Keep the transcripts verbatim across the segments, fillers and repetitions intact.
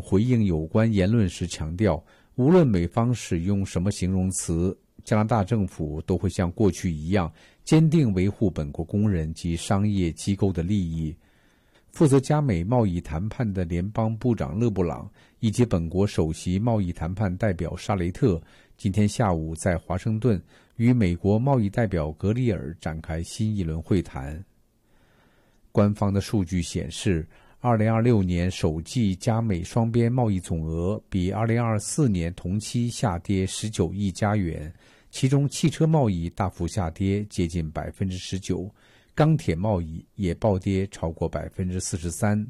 回应有关言论时强调，无论美方使用什么形容词，加拿大政府都会像过去一样坚定维护本国工人及商业机构的利益。负责加美贸易谈判的联邦部长勒布朗以及本国首席贸易谈判代表沙雷特今天下午在华盛顿与美国贸易代表格里尔展开新一轮会谈。官方的数据显示，二零二六年首季加美双边贸易总额比二零二四年同期下跌十九亿加元，其中汽车贸易大幅下跌接近百分之十九，钢铁贸易也暴跌超过百分之四十三。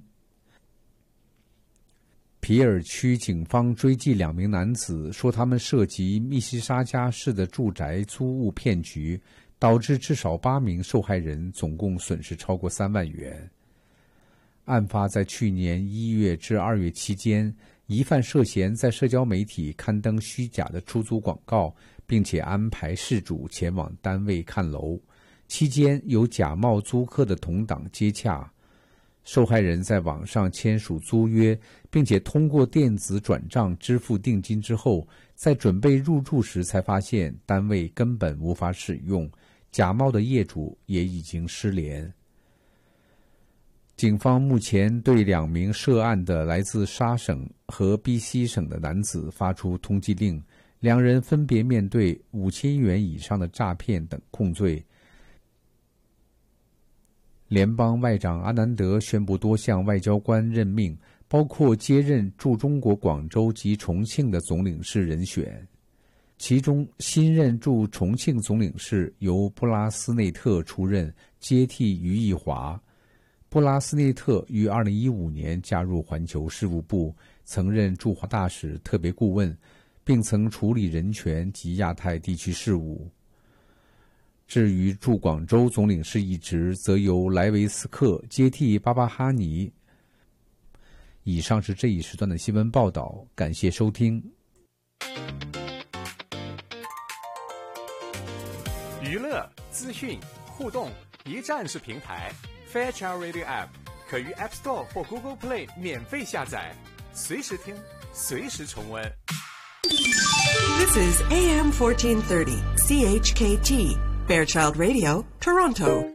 皮尔区警方追缉两名男子，说他们涉及密西沙加市的住宅租务骗局，导致至少八名受害人总共损失超过三万元。案发在去年一月至二月期间，疑犯涉嫌在社交媒体刊登虚假的出租广告，并且安排事主前往单位看楼，期间有假冒租客的同党接洽。受害人在网上签署租约，并且通过电子转账支付定金之后，在准备入住时才发现单位根本无法使用，假冒的业主也已经失联。警方目前对两名涉案的来自沙省和 B C 省的男子发出通缉令，两人分别面对五千元以上的诈骗等控罪。联邦外长阿南德宣布多项外交官任命，包括接任驻中国广州及重庆的总领事人选。其中，新任驻重庆总领事由布拉斯内特出任，接替于义华。布拉斯内特于二零一五年加入环球事务部，曾任驻华大使特别顾问，并曾处理人权及亚太地区事务。至于驻广州总领事一职，则由莱维斯克接替巴巴哈尼。以上是这一时段的新闻报道，感谢收听。 娱乐、资讯、互动，一站式平台 Fairchild Radio App 可于 App Store 或 Google Play 免费下载，随时听，随时重温。 This is A M fourteen thirty C H K T Fairchild Radio, Toronto.